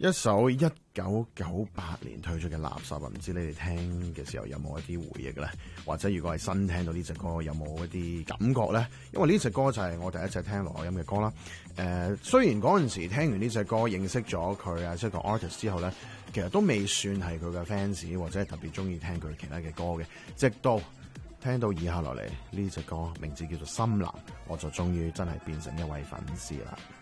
一首1998年推出嘅垃圾啊，唔知你哋聽嘅時候有冇一啲回憶咧？或者如果係新聽到呢隻歌，有冇一啲感覺咧？因為呢隻歌就係我第一隻聽羅海音嘅歌啦。雖然嗰陣時聽完呢隻歌，認識咗佢啊，即係個 artist 之後咧，其實都未算係佢嘅 fans，或者係特別中意聽佢其他嘅歌嘅。直到聽到以下落嚟呢隻歌，名字叫做《深藍》，我就終於真係變成一位粉絲啦。